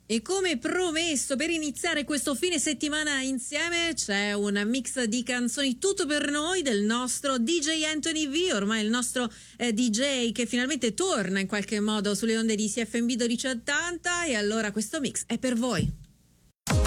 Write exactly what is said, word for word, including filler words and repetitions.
E come promesso, per iniziare questo fine settimana insieme c'è un mix di canzoni tutto per noi del nostro D J Anthony V, ormai il nostro eh, D J che finalmente torna in qualche modo sulle onde di C F M B milleduecentottanta, e allora questo mix è per voi.